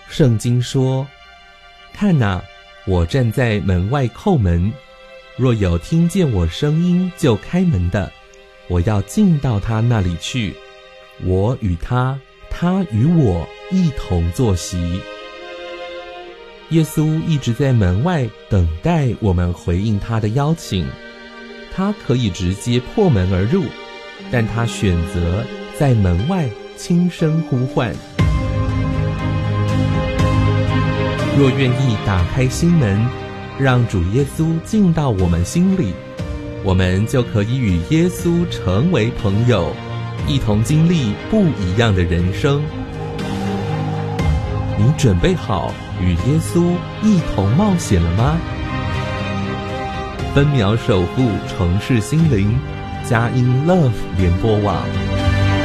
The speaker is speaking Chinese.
圣经说：看哪，我站在门外叩门，若有听见我声音就开门的，我要进到他那里去，我与他，他与我一同坐席。耶稣一直在门外等待我们回应他的邀请，他可以直接破门而入，但他选择在门外轻声呼唤。若愿意打开心门，让主耶稣进到我们心里，我们就可以与耶稣成为朋友，一同经历不一样的人生。你准备好与耶稣一同冒险了吗？分秒守护城市心灵，佳音 Love 联播网。